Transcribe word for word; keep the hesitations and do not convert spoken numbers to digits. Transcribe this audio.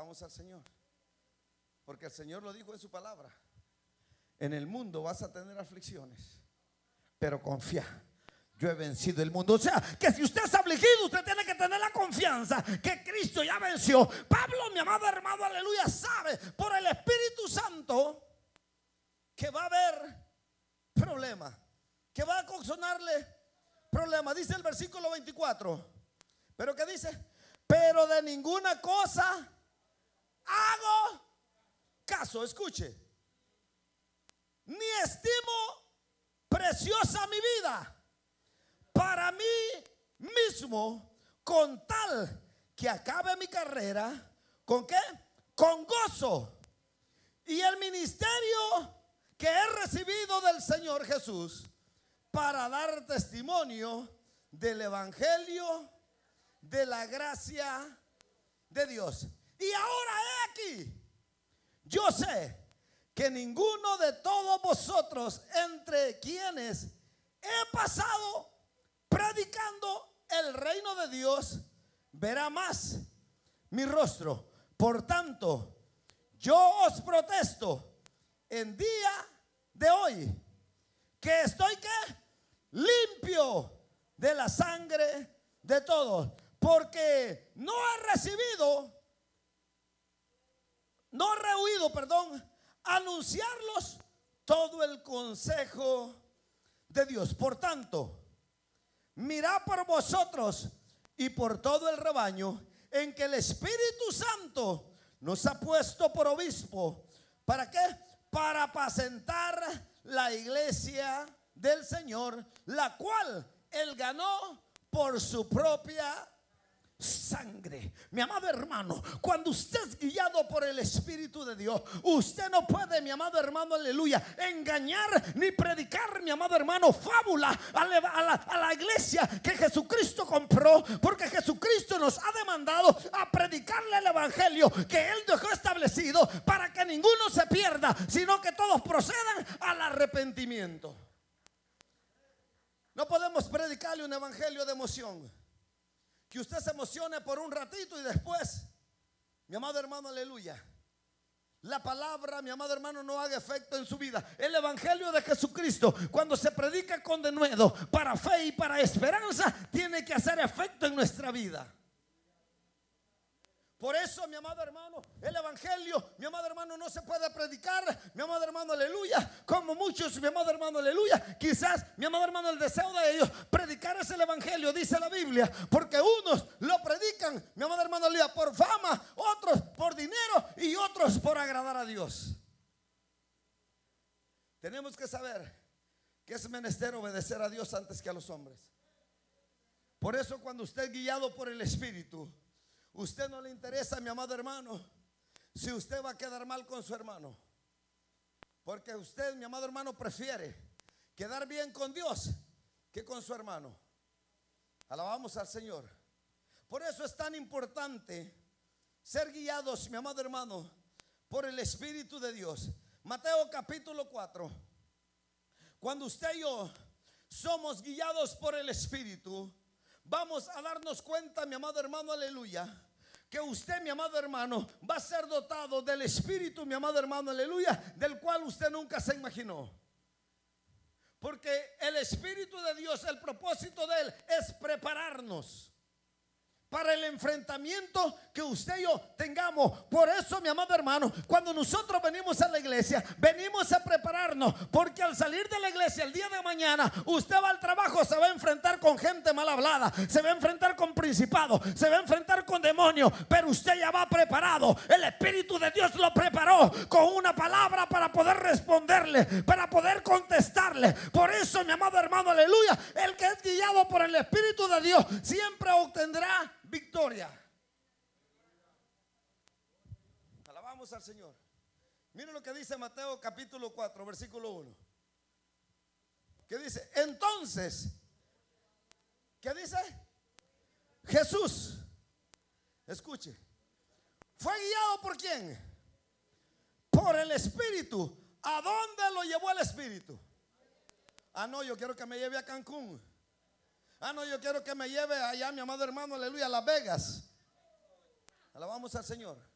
Alabamos al Señor. Porque el Señor lo dijo en su palabra: en el mundo vas a tener aflicciones, pero confía, yo he vencido el mundo. O sea, que si usted es afligido, usted tiene que tener la confianza que Cristo ya venció. Pablo, mi amado hermano, aleluya, sabe por el Espíritu Santo que va a haber problema, que va a ocasionarle problema. Dice el versículo veinticuatro, pero ¿qué dice? Pero de ninguna cosa hago caso, escuche, ni estimo preciosa mi vida para mí mismo, con tal que acabe mi carrera. ¿Con qué? Con gozo. Y el ministerio que he recibido del Señor Jesús, para dar testimonio del evangelio de la gracia de Dios. Y ahora he aquí, yo sé que ninguno de todos vosotros, entre quienes he pasado predicando el reino de Dios, verá más mi rostro. Por tanto, yo os protesto en día de hoy que estoy ¿qué? Limpio de la sangre de todos, porque no he recibido, no he rehuido, perdón, anunciarlos todo el consejo de Dios. Por tanto, mirad por vosotros y por todo el rebaño en que el Espíritu Santo nos ha puesto por obispo. ¿Para qué? Para apacentar la iglesia del Señor, la cual Él ganó por su propia sangre. Mi amado hermano, cuando usted es guiado por el Espíritu de Dios, usted no puede, mi amado hermano, aleluya, engañar ni predicar, mi amado hermano, fábula a la, a la, a la iglesia que Jesucristo compró, porque Jesucristo nos ha demandado a predicarle el evangelio que Él dejó establecido para que ninguno se pierda, sino que todos procedan al arrepentimiento. No podemos predicarle un evangelio de emoción, que usted se emocione por un ratito y después, mi amado hermano, aleluya, la palabra, mi amado hermano, no haga efecto en su vida. El evangelio de Jesucristo, cuando se predica con denuedo, para fe y para esperanza, tiene que hacer efecto en nuestra vida. Por eso, mi amado hermano, el evangelio, mi amado hermano, no se puede predicar, mi amado hermano, aleluya, como muchos, mi amado hermano, aleluya, quizás, mi amado hermano, el deseo de ellos predicar es el evangelio, dice la Biblia, porque unos lo predican, mi amado hermano, aleluya, por fama, otros por dinero y otros por agradar a Dios. Tenemos que saber que es menester obedecer a Dios antes que a los hombres. Por eso, cuando usted es guiado por el Espíritu, usted no le interesa, mi amado hermano, si usted va a quedar mal con su hermano, porque usted, mi amado hermano, prefiere quedar bien con Dios que con su hermano. Alabamos al Señor. Por eso es tan importante ser guiados, mi amado hermano, por el Espíritu de Dios. Mateo capítulo cuatro. Cuando usted y yo somos guiados por el Espíritu, vamos a darnos cuenta, mi amado hermano, aleluya, que usted, mi amado hermano, va a ser dotado del Espíritu, mi amado hermano, aleluya, del cual usted nunca se imaginó. Porque el Espíritu de Dios, el propósito de Él es prepararnos para el enfrentamiento que usted y yo tengamos. Por eso, mi amado hermano, cuando nosotros venimos a la iglesia, venimos a prepararnos, porque al salir de la iglesia el día de mañana, usted va al trabajo, se va a enfrentar con gente mal hablada, se va a enfrentar con principados, se va a enfrentar con demonios, pero usted ya va preparado. El Espíritu de Dios lo preparó con una palabra para poder responderle, para poder contestarle. Por eso, mi amado hermano, aleluya, el que es guiado por el Espíritu de Dios siempre obtendrá victoria. Alabamos al Señor. Miren lo que dice Mateo capítulo cuatro, versículo uno. ¿Qué dice? Entonces, ¿qué dice? Jesús, escuche, ¿fue guiado por quién? Por el Espíritu. ¿A dónde lo llevó el Espíritu? Ah, no, yo quiero que me lleve a Cancún. Ah, no, yo quiero que me lleve allá, mi amado hermano, aleluya, a Las Vegas. Alabamos al Señor.